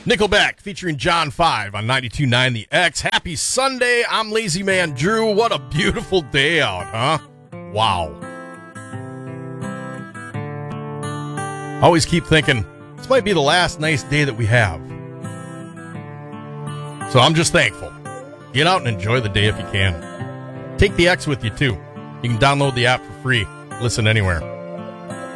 Nickelback featuring John 5 on 92.9 The X. Happy Sunday. I'm Lazy Man Drew. What a beautiful day out, huh? Wow. Always keep thinking, this might be the last nice day that we have. So I'm just thankful. Get out and enjoy the day if you can. Take the X with you, too. You can download the app for free. Listen anywhere.